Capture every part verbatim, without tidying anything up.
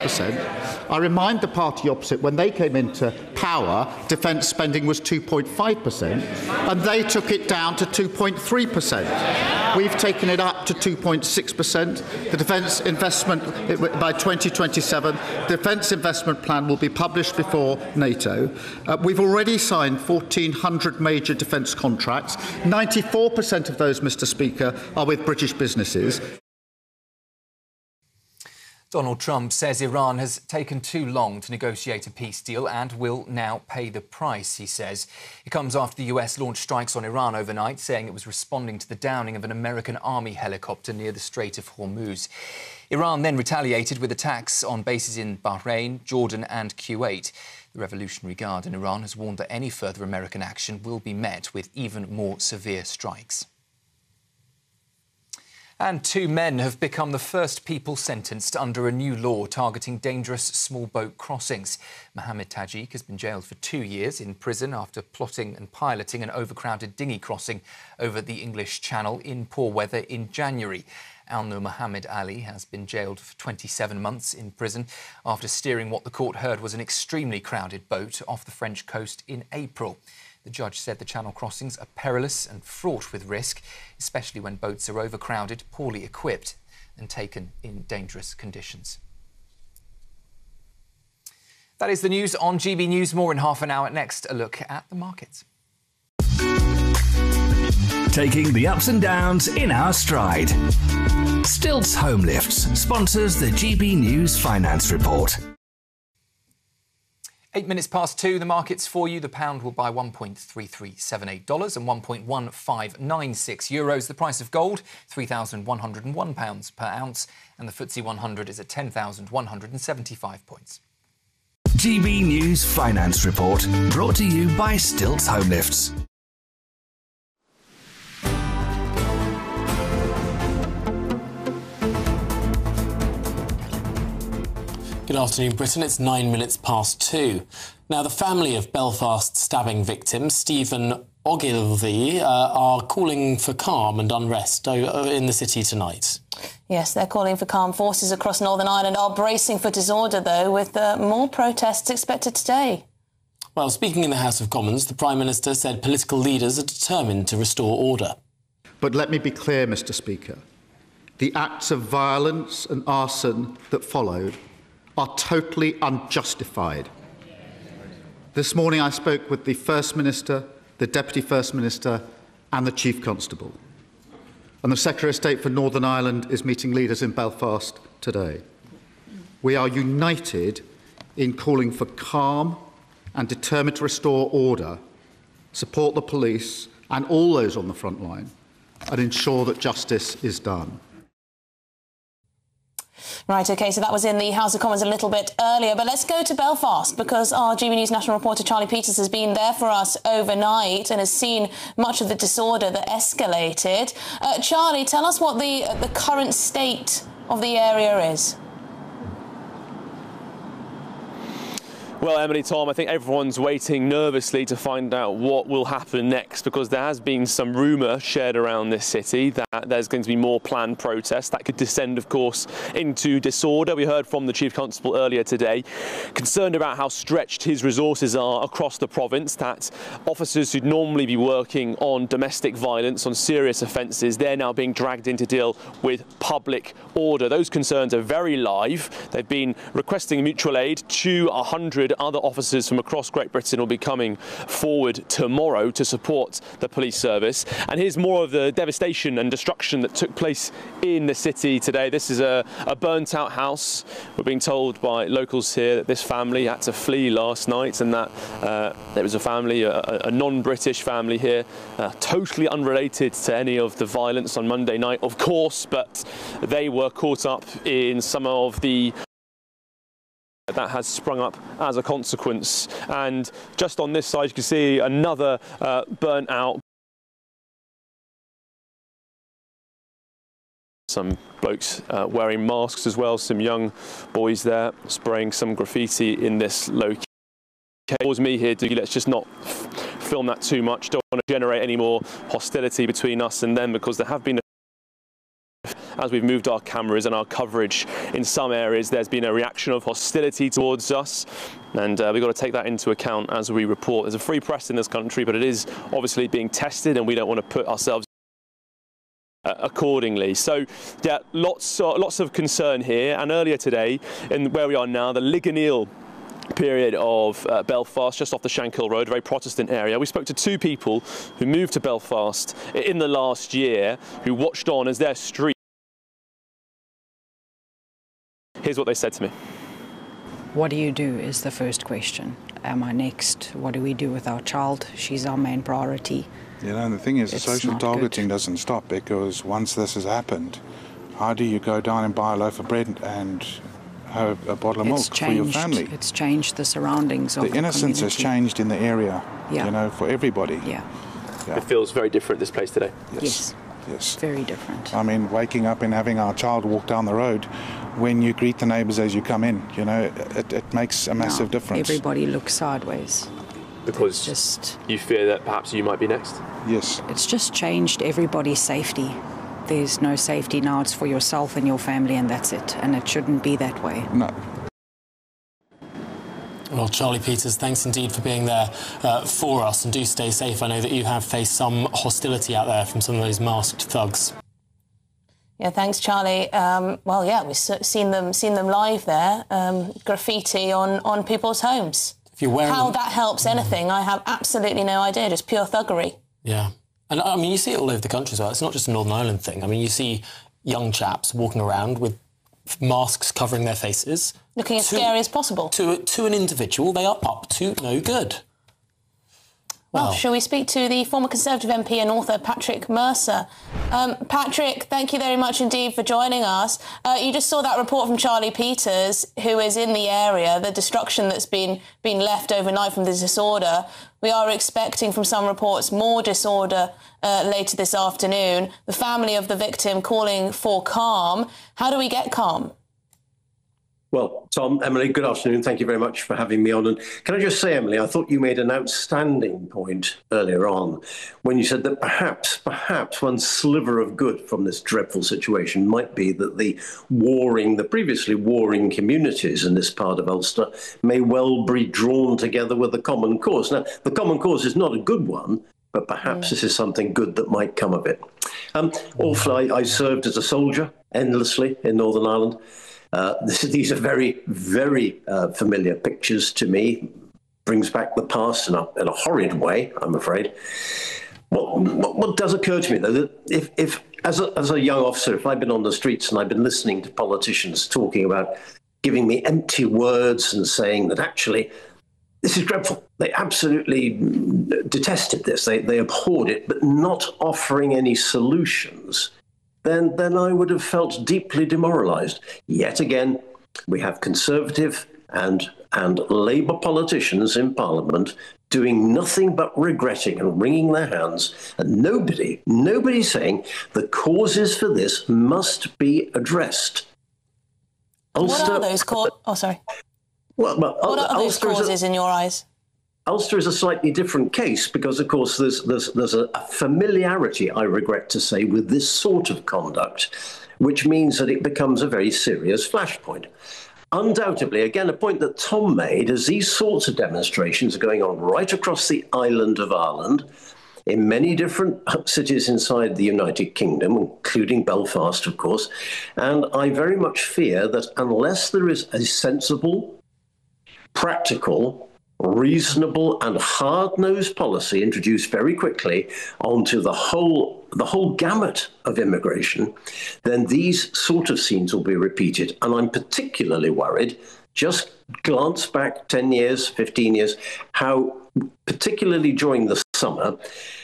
I remind the party opposite, when they came into power, defence spending was two point five percent, and they took it down to two point three percent. We've taken it up to two point six percent. The defence investment, by twenty twenty-seven, the defence investment plan will be published before NATO. Uh, we've already signed fourteen hundred major defence contracts. ninety-four percent of those, Mr Speaker, are with British businesses. Donald Trump says Iran has taken too long to negotiate a peace deal and will now pay the price, he says. It comes after the U S launched strikes on Iran overnight, saying it was responding to the downing of an American army helicopter near the Strait of Hormuz. Iran then retaliated with attacks on bases in Bahrain, Jordan and Kuwait. The Revolutionary Guard in Iran has warned that any further American action will be met with even more severe strikes. And two men have become the first people sentenced under a new law targeting dangerous small boat crossings. Mohammed Tajik has been jailed for two years in prison after plotting and piloting an overcrowded dinghy crossing over the English Channel in poor weather in January. Al-Nur Mohammed Ali has been jailed for twenty-seven months in prison after steering what the court heard was an extremely crowded boat off the French coast in April. The judge said the channel crossings are perilous and fraught with risk, especially when boats are overcrowded, poorly equipped and taken in dangerous conditions. That is the news on G B News. More in half an hour. Next, a look at the markets. Taking the ups and downs in our stride. Stilts Home Lifts sponsors the G B News Finance Report. Eight minutes past two, the markets for you. The pound will buy one point three three seven eight dollars and one point one five nine six euros. The price of gold, three thousand one hundred and one pounds per ounce. And the F T S E one hundred is at ten thousand one hundred and seventy-five points. G B News Finance Report, brought to you by Stilts Home Lifts. Good afternoon, Britain. It's nine minutes past two. Now, the family of Belfast stabbing victim Stephen Ogilvie uh, are calling for calm and unrest in the city tonight. Yes, they're calling for calm. Forces across Northern Ireland are bracing for disorder, though, with uh, more protests expected today. Well, speaking in the House of Commons, the Prime Minister said political leaders are determined to restore order. But let me be clear, Mr Speaker. The acts of violence and arson that followed are totally unjustified. This morning I spoke with the First Minister, the Deputy First Minister and the Chief Constable. And the Secretary of State for Northern Ireland is meeting leaders in Belfast today. We are united in calling for calm and determined to restore order, support the police and all those on the front line, and ensure that justice is done. Right, OK, so that was in the House of Commons a little bit earlier. But let's go to Belfast, because our G B News national reporter Charlie Peters has been there for us overnight and has seen much of the disorder that escalated. Uh, Charlie, tell us what the, uh, the current state of the area is. Well, Emily, Tom, I think everyone's waiting nervously to find out what will happen next, because there has been some rumour shared around this city that there's going to be more planned protests. That could descend, of course, into disorder. We heard from the Chief Constable earlier today, concerned about how stretched his resources are across the province, that officers who'd normally be working on domestic violence, on serious offences, they're now being dragged in to deal with public order. Those concerns are very live. They've been requesting mutual aid to one hundred other officers from across Great Britain will be coming forward tomorrow to support the police service. And here's more of the devastation and destruction that took place in the city today. This is a, a burnt out house. We're being told by locals here that this family had to flee last night, and that uh, there was a family, a, a non-British family here, uh, totally unrelated to any of the violence on Monday night, of course, but they were caught up in some of the that has sprung up as a consequence. And just on this side you can see another uh, burnt out. Some blokes uh, wearing masks as well, some young boys there spraying some graffiti in this location. Towards me here, Dougie, let's just not film that too much. Don't want to generate any more hostility between us and them, because there have been as we've moved our cameras and our coverage in some areas, there's been a reaction of hostility towards us. And uh, we've got to take that into account as we report. There's a free press in this country, but it is obviously being tested, and we don't want to put ourselves Uh, accordingly. So, yeah, lots, uh, lots of concern here. And earlier today, in where we are now, the Ligoneel period of uh, Belfast, just off the Shankill Road, a very Protestant area, we spoke to two people who moved to Belfast in the last year, who watched on as their street. Here's what they said to me. What do you do is the first question. Am I next? What do we do with our child? She's our main priority. You know, and the thing is, the It's social not targeting good. doesn't stop, because once this has happened, how do you go down and buy a loaf of bread and have a bottle of It's milk for your changed. family? It's changed the surroundings of The the innocence has community. changed in the area, Yeah. you know, for everybody. Yeah. Yeah. It feels very different, this place today. Yes. Yes. Very different. I mean, waking up and having our child walk down the road when you greet the neighbours as you come in, you know, it, it makes a massive Now, difference. Everybody looks sideways. Because It's just, you fear that perhaps you might be next. Yes. it's just changed everybody's safety. There's no safety now. It's for yourself and your family, and that's it. And it shouldn't be that way. No. Well, Charlie Peters, thanks indeed for being there uh, for us, and do stay safe. I know that you have faced some hostility out there from some of those masked thugs. Yeah, thanks, Charlie. Um, well, yeah, we've seen them seen them live there, um, graffiti on, on people's homes. If you're wearing How them, that helps anything, I have absolutely no idea. Just pure thuggery. yeah, and I mean you see it all over the country as well. It's not just a Northern Ireland thing. I mean you see young chaps walking around with masks covering their faces, Looking as To- scary as possible. To to an individual, they are up to no good. Well, Well. shall we speak to the former Conservative M P and author Patrick Mercer? Um, Patrick, thank you very much indeed for joining us. Uh, you just saw that report from Charlie Peters, who is in the area, the destruction that's been, been left overnight from the disorder. We are expecting from some reports more disorder uh, later this afternoon. The family of the victim calling for calm. How do we get calm? Well, Tom, Emily, good afternoon. Thank you very much for having me on. And can I just say, Emily, I thought you made an outstanding point earlier on when you said that perhaps, perhaps one sliver of good from this dreadful situation might be that the warring, the previously warring communities in this part of Ulster may well be drawn together with a common cause. Now, the common cause is not a good one, but perhaps this is something good that might come of it. Um, also, I, I served as a soldier endlessly in Northern Ireland. Uh, this, these are very, very uh, familiar pictures to me. Brings back the past in a, in a horrid way, I'm afraid. What, what, what does occur to me, though, that if, if as, a, as a young officer, if I've been on the streets and I've been listening to politicians talking about giving me empty words and saying that actually this is dreadful, they absolutely detested this, they, they abhorred it, but not offering any solutions, then then I would have felt deeply demoralised. Yet again, we have Conservative and and Labour politicians in Parliament doing nothing but regretting and wringing their hands, and nobody, nobody saying the causes for this must be addressed. What Ulster, are those causes? Oh, sorry. well, well, What are those Ulster is a- causes in your eyes? Ulster is a slightly different case because, of course, there's there's there's a familiarity, I regret to say, with this sort of conduct, which means that it becomes a very serious flashpoint. Undoubtedly, again, a point that Tom made is these sorts of demonstrations are going on right across the island of Ireland, in many different cities inside the United Kingdom, including Belfast, of course. And I very much fear that unless there is a sensible, practical, reasonable and hard-nosed policy introduced very quickly onto the whole the whole gamut of immigration, then these sort of scenes will be repeated. And I'm particularly worried, just glance back ten years, fifteen years, how particularly during the summer,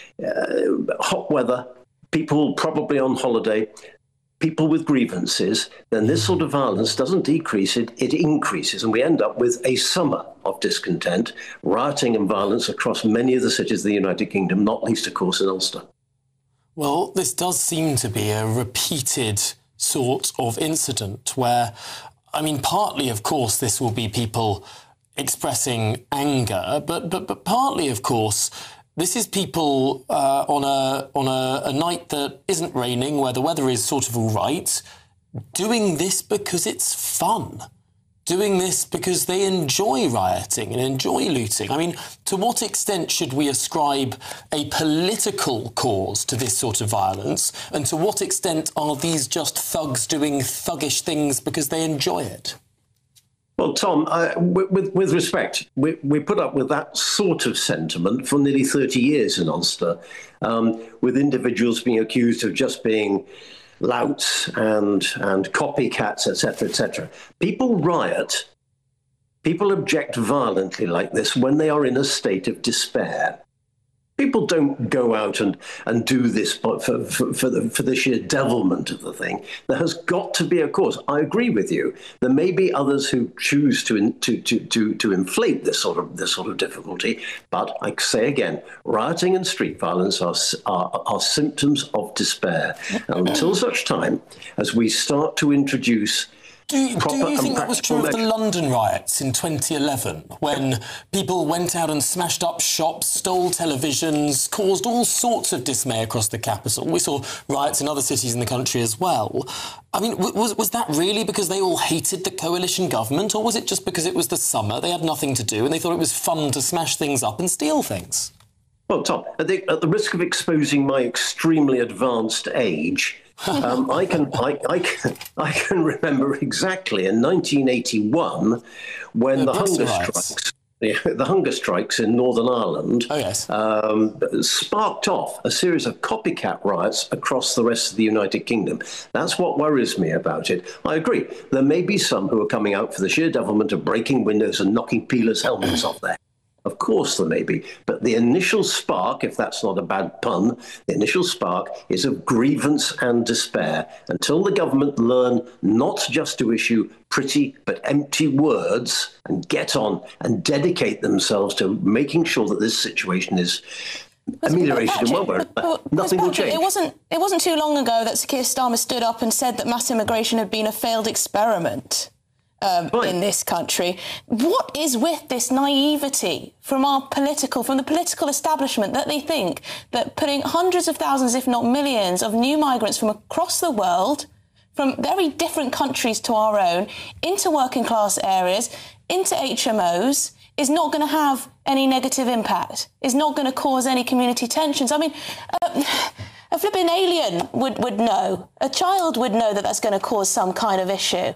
uh, hot weather, people probably on holiday, people with grievances, then this sort of violence doesn't decrease, it, it increases, and we end up with a summer of discontent, rioting and violence across many of the cities of the United Kingdom, not least, of course, in Ulster. Well, this does seem to be a repeated sort of incident where, I mean, partly, of course, this will be people expressing anger, but but, but partly, of course, This is people uh, on a on a, a night that isn't raining, where the weather is sort of all right, doing this because it's fun, doing this because they enjoy rioting and enjoy looting. I mean, to what extent should we ascribe a political cause to this sort of violence, and to what extent are these just thugs doing thuggish things because they enjoy it? Well, Tom, uh, with, with respect, we, we put up with that sort of sentiment for nearly thirty years in Ulster, um, with individuals being accused of just being louts and, and copycats, et cetera, et cetera. People riot, people object violently like this when they are in a state of despair. People don't go out and, and do this for, for, for, the, for the sheer devilment of the thing. There has got to be a cause. I agree with you. There may be others who choose to, in, to, to, to, to inflate this sort of this sort of difficulty. But I say again, rioting and street violence are, are, are symptoms of despair. And until such time as we start to introduce Do, do you think that was true of the London riots in twenty eleven, when people went out and smashed up shops, stole televisions, caused all sorts of dismay across the capital? We saw riots in other cities in the country as well. I mean, was, was that really because they all hated the coalition government, or was it just because it was the summer, they had nothing to do, and they thought it was fun to smash things up and steal things? Well, Tom, I think at the risk of exposing my extremely advanced age, um, I can I, I can I can remember exactly in nineteen eighty-one when the, the hunger strikes, yeah, the hunger strikes in Northern Ireland, oh, yes. um, sparked off a series of copycat riots across the rest of the United Kingdom. That's what worries me about it. I agree. There may be some who are coming out for the sheer devilment of breaking windows and knocking peelers' helmets off their. Of course there may be, but the initial spark, if that's not a bad pun, the initial spark is of grievance and despair. Until the government learn not just to issue pretty but empty words and get on and dedicate themselves to making sure that this situation is ameliorated Patrick, in one way, but, nothing Patrick, will change. It wasn't, it wasn't too long ago that Sir Keir Starmer stood up and said that mass immigration had been a failed experiment. Um, in this country. What is with this naivety from our political, from the political establishment, that they think that putting hundreds of thousands, if not millions, of new migrants from across the world, from very different countries to our own, into working class areas, into H M Os, is not going to have any negative impact, is not going to cause any community tensions? I mean, uh, a flipping alien would, would know, a child would know that that's going to cause some kind of issue.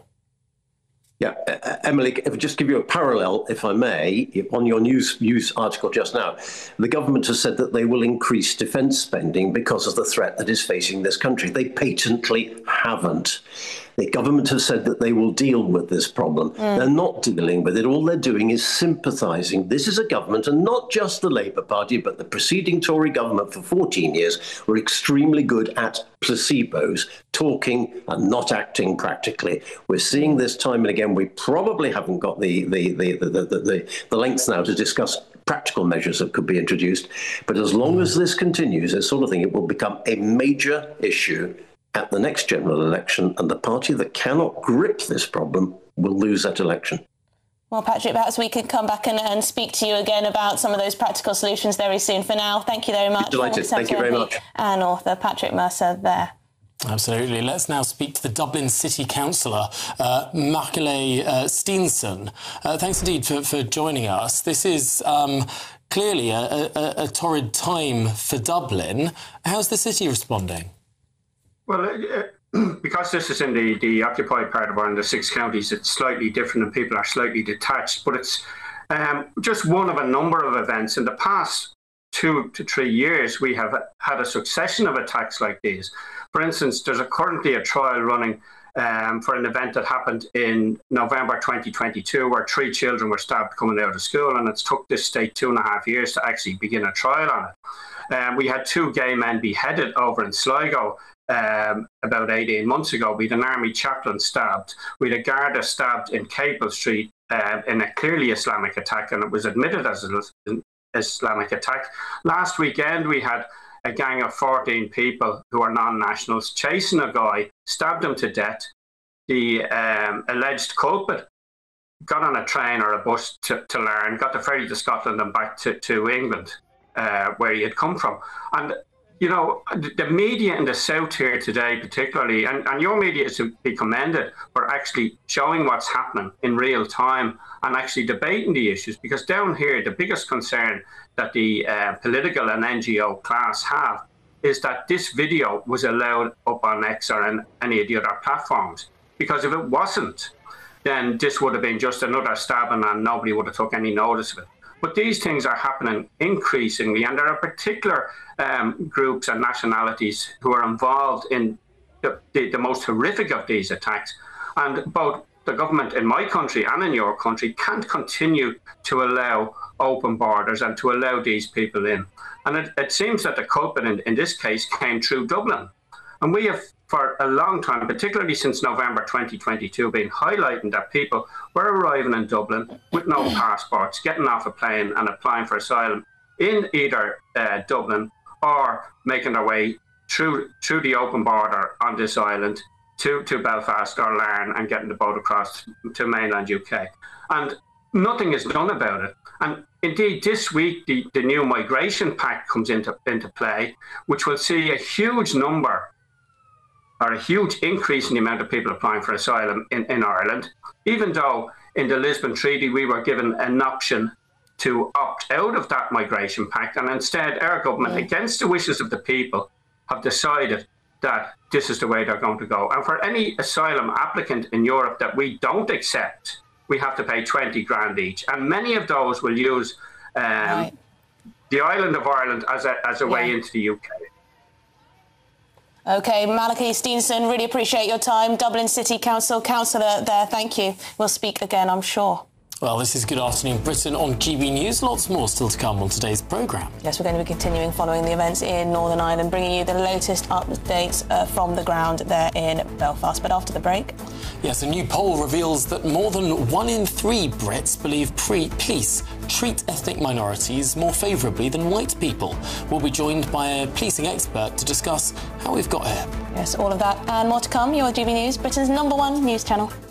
Yeah, uh, Emily, if I just give you a parallel, if I may, on your news news article just now, the government has said that they will increase defence spending because of the threat that is facing this country. They patently haven't. The government has said that they will deal with this problem. Mm. They're not dealing with it. All they're doing is sympathising. This is a government, and not just the Labour Party, but the preceding Tory government for fourteen years were extremely good at placebos, talking and not acting practically. We're seeing this time and again. We probably haven't got the the the the the, the, the length now to discuss practical measures that could be introduced. But as long as this continues, this sort of thing, it will become a major issue at the next general election, and the party that cannot grip this problem will lose that election. Well, Patrick, perhaps we could come back and, and speak to you again about some of those practical solutions very soon. For now, thank you very much. Delighted. Thank you very much. And author Patrick Mercer there. Absolutely. Let's now speak to the Dublin City Councillor, uh, Machile uh, Steenson. Uh, thanks indeed for, for joining us. This is um, clearly a, a, a torrid time for Dublin. How's the city responding? Well, uh, because this is in the, the occupied part of Ireland, the six counties, it's slightly different and people are slightly detached. But it's um, just one of a number of events. In the past two to three years, we have had a succession of attacks like these. For instance, there's a, currently a trial running um, for an event that happened in November twenty twenty-two, where three children were stabbed coming out of school, and it's took this state two and a half years to actually begin a trial on it. Um, we had two gay men beheaded over in Sligo Um, about eighteen months ago. We had an army chaplain stabbed. We had a Garda stabbed in Capel Street uh, in a clearly Islamic attack, and it was admitted as an Islamic attack. Last weekend, we had a gang of fourteen people who are non-nationals chasing a guy, stabbed him to death. The um, alleged culprit got on a train or a bus to, to Larne, got the ferry to Scotland and back to, to England. uh, where he had come from. And, you know, the media in the south here today particularly, and, and your media is to be commended for actually showing what's happening in real time and actually debating the issues, because down here the biggest concern that the uh, political and N G O class have is that this video was allowed up on X or on any of the other platforms. Because if it wasn't, then this would have been just another stabbing and nobody would have took any notice of it. But these things are happening increasingly, and there are particular um, groups and nationalities who are involved in the, the, the most horrific of these attacks. And both the government in my country and in your country can't continue to allow open borders and to allow these people in. And it, it seems that the culprit in, in this case came through Dublin. And we have, for a long time, particularly since November twenty twenty-two, been highlighting that people were arriving in Dublin with no passports, getting off a plane and applying for asylum in either uh, Dublin or making their way through through the open border on this island to, to Belfast or Larne and getting the boat across to mainland U K. And nothing is done about it. And indeed, this week, the, the new Migration Pact comes into, into play, which will see a huge number or a huge increase in the amount of people applying for asylum in, in Ireland, even though in the Lisbon Treaty we were given an option to opt out of that Migration Pact, and instead our government, yeah. against the wishes of the people, have decided that this is the way they're going to go. And for any asylum applicant in Europe that we don't accept, we have to pay twenty grand each. And many of those will use um, right. the island of Ireland as a, as a yeah. way into the U K. OK, Malachy Steenson, really appreciate your time. Dublin City Council councillor there, thank you. We'll speak again, I'm sure. Well, this is Good Afternoon Britain on G B News. Lots more still to come on today's programme. Yes, we're going to be continuing following the events in Northern Ireland, bringing you the latest updates uh, from the ground there in Belfast. But after the break... Yes, a new poll reveals that more than one in three Brits believe pre- police treat ethnic minorities more favourably than white people. We'll be joined by a policing expert to discuss how we've got here. Yes, all of that and more to come. You're G B News, Britain's number one news channel.